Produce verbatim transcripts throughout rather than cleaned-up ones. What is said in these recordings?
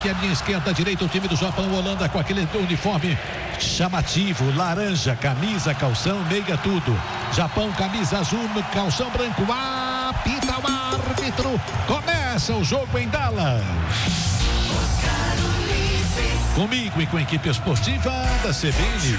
E a minha esquerda, direita, o time do Japão, Holanda, com aquele uniforme chamativo, laranja, camisa, calção, meia, tudo. Japão, camisa azul, calção branco. Apita o árbitro. Começa o jogo em Dallas. Comigo e com a equipe esportiva da C B N.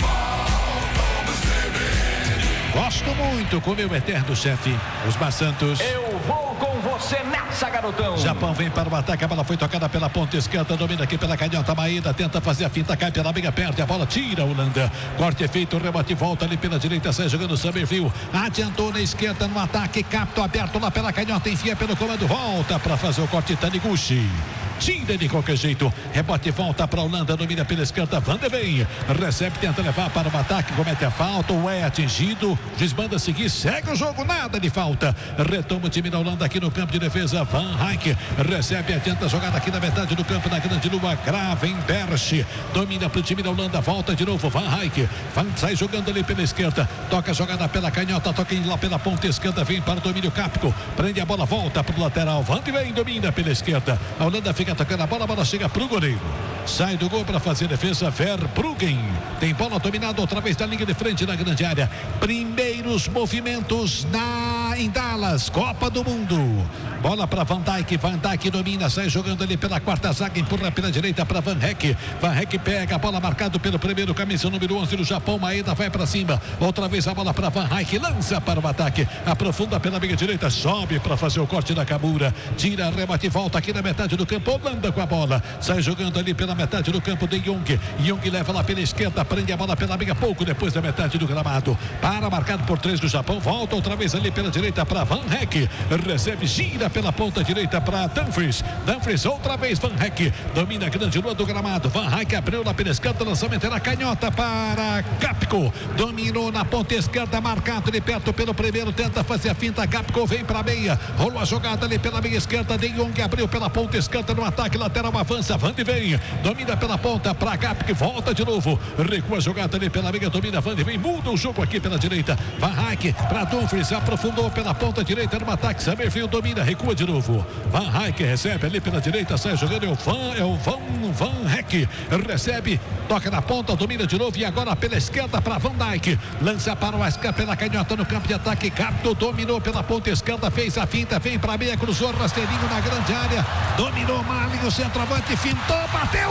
Gosto muito com meu eterno chefe, Osmar Santos. Eu vou com você nessa, garotão. Japão vem para o ataque, a bola foi tocada pela ponta esquerda, domina aqui pela canhota, Maeda tenta fazer a finta, cai pela meia, perde a bola, tira a Holanda. Corte feito, rebote, volta ali pela direita, sai jogando o Summerville. Adiantou na esquerda no ataque, capto aberto lá pela canhota, enfia pelo comando, volta para fazer o corte, Taniguchi. Tira de qualquer jeito, rebote volta para a Holanda, domina pela esquerda, Van de Ven, recebe, tenta levar para o ataque, comete a falta, ou é atingido, desmanda seguir, segue o jogo, nada de falta, retoma o time da Holanda aqui no campo de defesa, Van Rijk, recebe, adianta a jogada aqui na metade do campo, na grande lua, Gravenberch, domina para o time da Holanda, volta de novo, Van Rijk, Van sai jogando ali pela esquerda, toca a jogada pela canhota, toca lá pela ponta esquerda, vem para o domínio Capco, prende a bola, volta para o lateral, Van de Ven domina pela esquerda, a Holanda fica atacando a bola, a bola chega pro goleiro. Sai do gol para fazer defesa, Verbruggen. Tem bola dominada outra vez da linha de frente na grande área. Primeiros movimentos na em Dallas, Copa do Mundo. Bola para Van Dijk, Van Dijk domina, sai jogando ali pela quarta zaga, empurra pela direita para Van Rijk. Van Rijk pega a bola marcado pelo primeiro camisa número onze do Japão, Maeda vai para cima. Outra vez a bola para Van Rijk, lança para o ataque, aprofunda pela meia direita, sobe para fazer o corte da Kabura. Tira, rebate e volta aqui na metade do campo, Holanda com a bola. Sai jogando ali pela metade do campo de Jong. Jong leva lá pela esquerda, prende a bola pela meia pouco depois da metade do gramado. Para, marcado por três do Japão, volta outra vez ali pela direita para Van Rijk. Recebe, gira pela ponta direita para Dumfries. Dumfries outra vez, Van Rijk. Domina a grande lua do gramado. Van Rijk abriu lá pela esquerda, lançamento na canhota para Capco. Dominou na ponta esquerda, marcado de perto pelo primeiro, tenta fazer a finta, Capco vem para a meia. Rolou a jogada ali pela meia esquerda, De Jong abriu pela ponta esquerda no ataque lateral, avança, Van de Ven, domina pela ponta para Capco, volta de novo, recua a jogada ali pela meia, domina Van de Ven, muda o jogo aqui pela direita, Van Rijk para Dumfries, aprofundou pela ponta direita no ataque, Summerville domina, recua de novo, Van Rijk recebe ali pela direita, sai jogando, é o Van, é o Van, Van Rijk, recebe, toca na ponta, domina de novo e agora pela esquerda para Van Dijk, lança para o Ascar pela canhota no campo de ataque, Capto dominou pela ponta esquerda, fez a finta, vem para a meia, cruzou rasteirinho na grande área, dominou Marlin, o centroavante, fintou, bateu,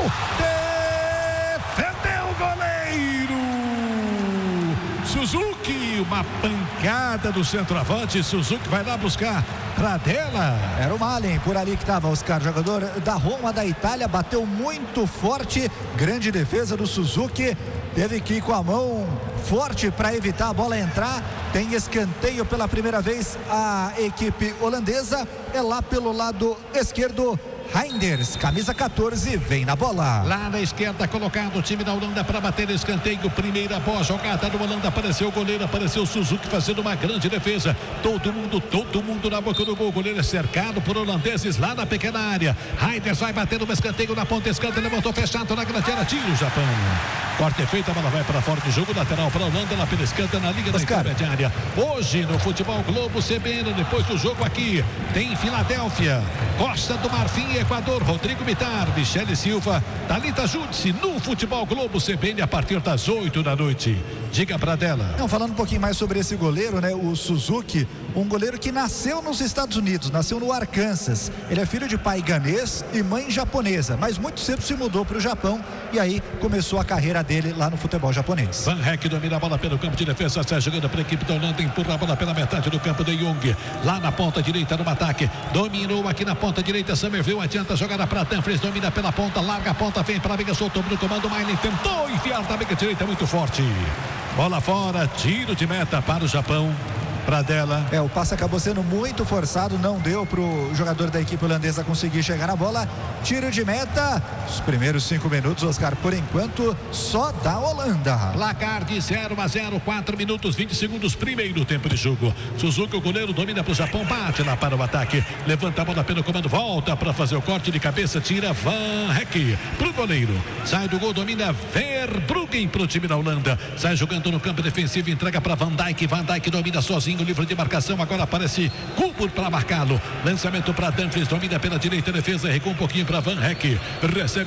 defendeu o goleiro Suzuki, uma pancada do centroavante, Suzuki vai lá buscar Pradella. Era o Malen por ali que estava, Oscar, jogador da Roma, da Itália, bateu muito forte, grande defesa do Suzuki, teve que ir com a mão forte para evitar a bola entrar. Tem escanteio pela primeira vez a equipe holandesa, é lá pelo lado esquerdo. Reinders, camisa quatorze, vem na bola. Lá na esquerda colocado o time da Holanda para bater escanteio. Primeira boa jogada do Holanda. Apareceu o goleiro, apareceu o Suzuki fazendo uma grande defesa. Todo mundo, todo mundo na boca do gol. O goleiro é cercado por holandeses lá na pequena área. Reinders vai batendo um escanteio na ponta esquerda. Levantou fechado na grande área. Tira o Japão. Corte feito, a bola vai para fora do jogo. Lateral para a Holanda, lá pela esquerda na liga da intermediária. Hoje no Futebol Globo C B N, depois do jogo aqui, tem Filadélfia, Costa do Marfim, Equador, Rodrigo Mitar, Michele Silva, Thalita Júdice, no Futebol Globo C B N a partir das oito da noite. Diga pra dela. Não, falando um pouquinho mais sobre esse goleiro, né? O Suzuki, um goleiro que nasceu nos Estados Unidos, nasceu no Arkansas. Ele é filho de pai ganês e mãe japonesa, mas muito cedo se mudou para o Japão e aí começou a carreira dele lá no futebol japonês. Van Rijk domina a bola pelo campo de defesa, sai jogando para a equipe da Holanda, empurra a bola pela metade do campo de Jong, lá na ponta direita no ataque, dominou aqui na ponta direita, Summerville adianta a jogada para Dumfries, domina pela ponta, larga a ponta, vem para a meia, soltou no comando, Miley tentou enfiar da meia direita, muito forte. Bola fora, tiro de meta para o Japão. Pradella. É, o passe acabou sendo muito forçado, não deu para o jogador da equipe holandesa conseguir chegar na bola. Tiro de meta. Os primeiros cinco minutos, Oscar, por enquanto, só da Holanda. Placar de zero a zero, quatro minutos, vinte segundos, primeiro tempo de jogo. Suzuki, o goleiro, domina para o Japão, bate lá para o ataque. Levanta a bola pelo comando, volta para fazer o corte de cabeça, tira Van Rijk para o goleiro. Sai do gol, domina Verbruggen para o time da Holanda. Sai jogando no campo defensivo, entrega para Van Dijk. Van Dijk domina sozinho o livro de marcação, agora aparece Kubo para marcá-lo. Lançamento para Dumfries, domina pela direita, defesa, recua um pouquinho para Van Rijk. Recebe